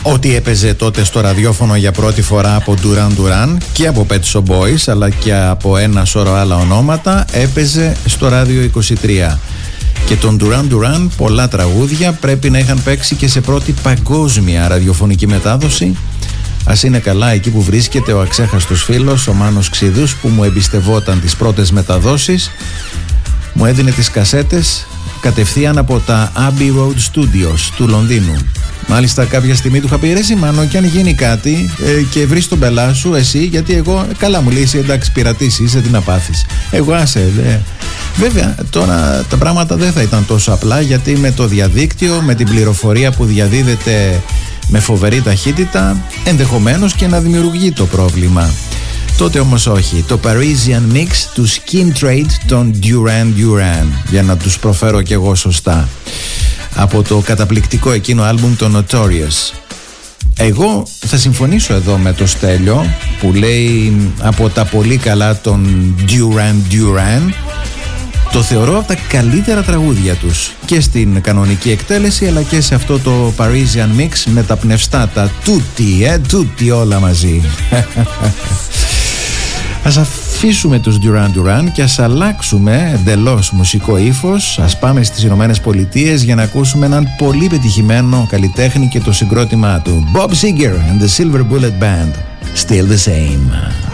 Ό,τι έπαιζε τότε στο ραδιόφωνο για πρώτη φορά από Duran Duran και από Pet Shop Boys, αλλά και από ένα σώρο άλλα ονόματα, έπαιζε στο Ράδιο 23. Και τον Duran Duran πολλά τραγούδια πρέπει να είχαν παίξει και σε πρώτη παγκόσμια ραδιοφωνική μετάδοση. Ας είναι καλά εκεί που βρίσκεται ο αξέχαστος φίλος, ο Μάνος Ξίδους, που μου εμπιστευόταν τις πρώτες μεταδόσεις. Μου έδινε τις κασέτες κατευθείαν από τα Abbey Road Studios του Λονδίνου. Μάλιστα κάποια στιγμή του είχα πει: ρε Μάνο, κι αν γίνει κάτι και βρεις τον πελά σου εσύ, γιατί εγώ, καλά μου λέει, εσύ εντάξει πειρατής είσαι, τι να πάθεις. Εγώ άσε. Βέβαια τώρα τα πράγματα δεν θα ήταν τόσο απλά, γιατί με το διαδίκτυο, με την πληροφορία που διαδίδεται με φοβερή ταχύτητα, ενδεχομένως και να δημιουργεί το πρόβλημα. Τότε όμως όχι. Το Parisian Mix του Skin Trade των Duran Duran, για να τους προφέρω κι εγώ σωστά, από το καταπληκτικό εκείνο άλμπουμ το Notorious. Εγώ θα συμφωνήσω εδώ με το Στέλιο που λέει από τα πολύ καλά των Duran Duran. Το θεωρώ από τα καλύτερα τραγούδια τους και στην κανονική εκτέλεση, αλλά και σε αυτό το Parisian Mix με τα πνευστά, τα τούτι όλα μαζί. Ας αφήσουμε τους Duran Duran και ας αλλάξουμε εντελώς μουσικό ύφος. Ας πάμε στις Ηνωμένες Πολιτείες για να ακούσουμε έναν πολύ πετυχημένο καλλιτέχνη και το συγκρότημά του, Bob Seger and the Silver Bullet Band, Still the Same.